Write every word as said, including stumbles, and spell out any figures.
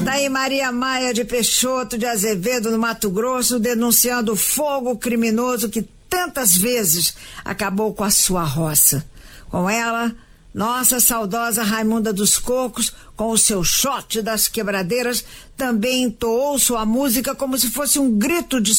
Daí Maria Maia de Peixoto de Azevedo, no Mato Grosso, denunciando o fogo criminoso que tantas vezes acabou com a sua roça. Com ela, nossa saudosa Raimunda dos Cocos, com o seu shot das quebradeiras, também entoou sua música como se fosse um grito de